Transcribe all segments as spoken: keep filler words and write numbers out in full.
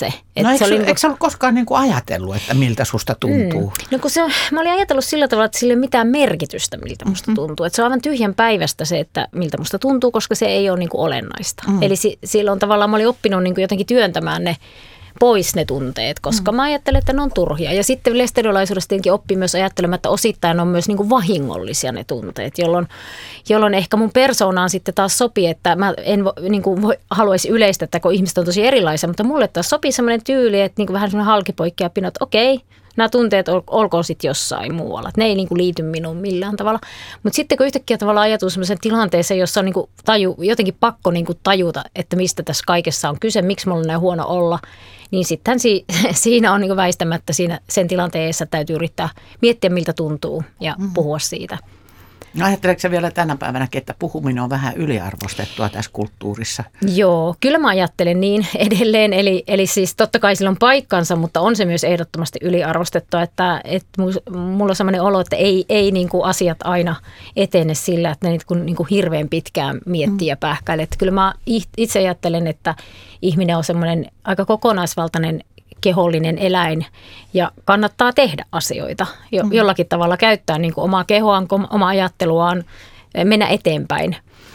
se. Et no eikö, se oli, eikö sä ollut koskaan niin kuin ajatellut, että miltä susta tuntuu? Mm. No kun se, mä olin ajatellut sillä tavalla, että sillä ei ole mitään merkitystä, miltä musta mm-hmm. tuntuu. Että se on aivan tyhjän päivästä se, että miltä musta tuntuu, koska se ei ole niin kuin olennaista. Mm. Eli si, silloin tavallaan mä olin oppinut niin kuin jotenkin työntämään ne pois ne tunteet, koska mm. mä ajattelen, että ne on turhia. Ja sitten lestadiolaisuudesta tietenkin oppii myös ajattelemaan, että osittain on myös niin kuin vahingollisia ne tunteet, jolloin, jolloin ehkä mun persoonaan sitten taas sopii, että mä en niin kuin voi, haluaisi yleistä, että kun ihmiset on tosi erilaisia, mutta mulle taas sopii semmoinen tyyli, että niin kuin vähän semmoinen halkipoikki ja pino, että okei, nämä tunteet ol, olkoon sitten jossain muualla. Että ne ei niin kuin liity minuun millään tavalla. Mutta sitten kun yhtäkkiä tavallaan ajatuu semmoisen tilanteeseen, jossa on niin kuin taju, jotenkin pakko niin kuin tajuta, että mistä tässä kaikessa on kyse, miksi mulla on näin huono olla, niin sitten si, siinä on niin kuin väistämättä siinä sen tilanteessa täytyy yrittää miettiä, miltä tuntuu ja mm. puhua siitä. No ajatteleeko sä vielä tänä päivänäkin, että puhuminen on vähän yliarvostettua tässä kulttuurissa? Joo, kyllä mä ajattelen niin edelleen. Eli, eli siis totta kai sillä on paikkansa, mutta on se myös ehdottomasti yliarvostettua. Että, että mulla on sellainen olo, että ei, ei niin kuin asiat aina etene sillä, että ne niin kuin, niin kuin hirveän pitkään miettii ja pähkäilee. Että kyllä mä itse ajattelen, että ihminen on semmoinen aika kokonaisvaltainen kehollinen eläin ja kannattaa tehdä asioita, jo, mm. jollakin tavalla käyttää niin kuin omaa kehoaan, omaa ajatteluaan, mennä eteenpäin.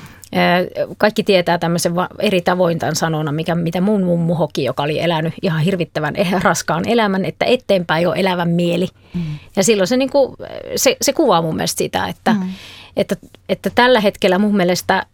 Kaikki tietää tämmöisen eri tavoin tämän sanona, mikä, mitä mun mummu hoki, joka oli elänyt ihan hirvittävän raskaan elämän, että eteenpäin on elävän mieli. Mm. Ja silloin se, niin kuin, se, se kuvaa mun mielestä sitä, että, mm. että, että tällä hetkellä mun mielestä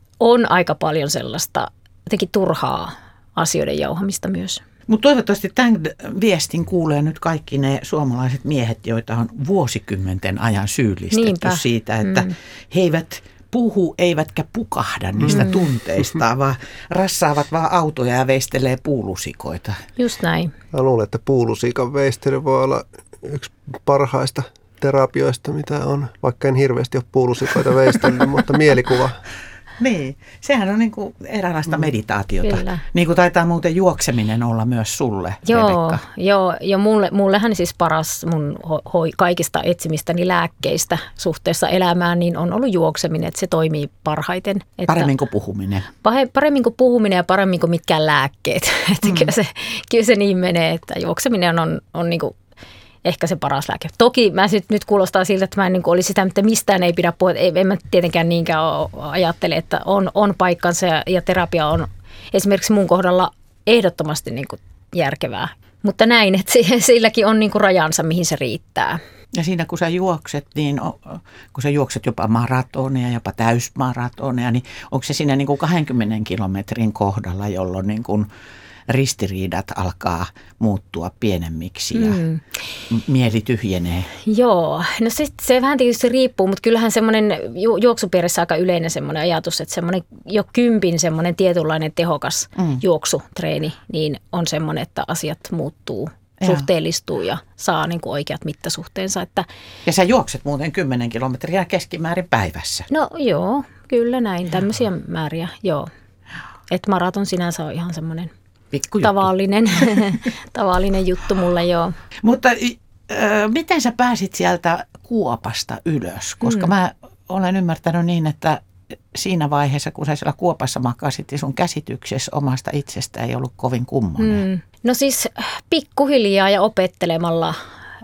on aika paljon sellaista jotenkin turhaa asioiden jauhamista myös. Mutta toivottavasti tämän viestin kuulee nyt kaikki ne suomalaiset miehet, joita on vuosikymmenten ajan syyllistetty Niinpä. siitä, että mm. he eivät puhu eivätkä pukahda niistä mm. tunteistaan, vaan rassaavat vaan autoja ja veistelee puulusikoita. Just näin. Mä luulen, että puulusikan veistely voi olla yksi parhaista terapioista, mitä on, vaikka en hirveästi ole puulusikoita veistellyt, mutta mielikuva. Niin, sehän on niin kuin eräänlaista meditaatiota. Kyllä. Niin kuin taitaa muuten juokseminen olla myös sulle, joo, Rebekka. Joo, ja mulle, mullehan siis paras mun hoi, kaikista etsimistäni lääkkeistä suhteessa elämään niin on ollut juokseminen, että se toimii parhaiten. Että paremmin kuin puhuminen. Paremmin kuin puhuminen ja paremmin kuin mitkään lääkkeet. Että mm. kyllä, se, kyllä se niin menee, että juokseminen on, on niin kuin ehkä se paras lääke. Toki mä sit, nyt kuulostaa siltä, että mä en niin kuin olisi sitä, että mistään ei pidä puhua. Ei, en mä tietenkään niinkään ajattele, että on, on paikkansa ja, ja terapia on esimerkiksi mun kohdalla ehdottomasti niin kuin järkevää. Mutta näin, että silläkin on niin kuin rajansa, mihin se riittää. Ja siinä kun sä juokset, niin kun sä juokset jopa maratoneja, jopa täysmaratoneja, niin onko se siinä niin kuin kahdenkymmenen kilometrin kohdalla, jolloin niin kuin ristiriidat alkaa muuttua pienemmiksi ja mm. mieli tyhjenee? Joo, no se, se vähän tietysti riippuu, mutta kyllähän semmoinen ju, juoksupiirissä aika yleinen semmoinen ajatus, että semmoinen jo kympin semmoinen tietynlainen tehokas mm. juoksutreeni, niin on semmoinen, että asiat muuttuu, ja suhteellistuu ja saa niin kuin oikeat mittasuhteensa. Että ja sä juokset muuten kymmenen kilometriä keskimäärin päivässä? No joo, kyllä näin, tämmöisiä määriä, joo. Että maraton sinänsä on ihan semmoinen Tavallinen, tavallinen juttu mulle, joo. Mutta äh, miten sä pääsit sieltä kuopasta ylös? Koska mm. mä olen ymmärtänyt niin, että siinä vaiheessa, kun sä siellä kuopassa makasit, sun käsityksessä omasta itsestä ei ollut kovin kummonen. Mm. No siis pikkuhiljaa ja opettelemalla.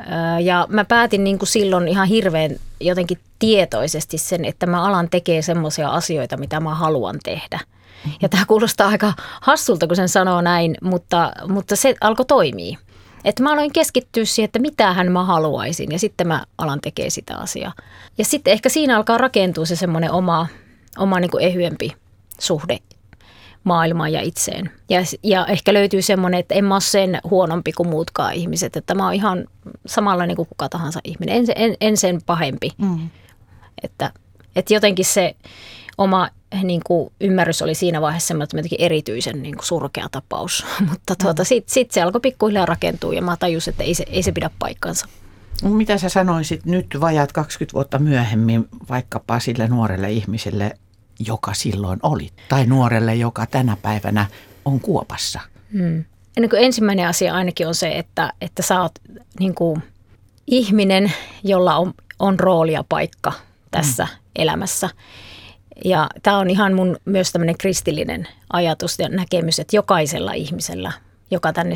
Ja mä päätin niin kuin silloin ihan hirveän jotenkin tietoisesti sen, että mä alan tekemään semmoisia asioita, mitä mä haluan tehdä. Ja tämä kuulostaa aika hassulta, kun sen sanoo näin, mutta, mutta se alkoi toimia. Että mä aloin keskittyä siihen, että mitähän mä haluaisin ja sitten mä alan tekemään sitä asiaa. Ja sitten ehkä siinä alkaa rakentua se semmoinen oma, oma niin kuin ehyempi suhde maailmaan ja itseen. Ja, ja ehkä löytyy semmoinen, että en mä ole sen huonompi kuin muutkaan ihmiset, että mä oon ihan samanlainen kuin kuka tahansa ihminen, en, en, en sen pahempi. Mm. Että, että jotenkin se oma niin kuin ymmärrys oli siinä vaiheessa semmoinen erityisen niin kuin surkea tapaus, mutta tuota, sitten sit se alkoi pikkuhiljaa rakentua ja mä tajusin, että ei se, ei se pidä paikkansa. Mitä sä sanoisit nyt vajaat kaksikymmentä vuotta myöhemmin vaikkapa sille nuorelle ihmiselle, joka silloin oli, tai nuorelle, joka tänä päivänä on kuopassa? Hmm. Ennen kuin ensimmäinen asia ainakin on se, että, että sä oot niin kuin ihminen, jolla on, on rooli ja paikka tässä hmm. elämässä. Ja tämä on ihan mun myös tämmöinen kristillinen ajatus ja näkemys, että jokaisella ihmisellä, joka tänne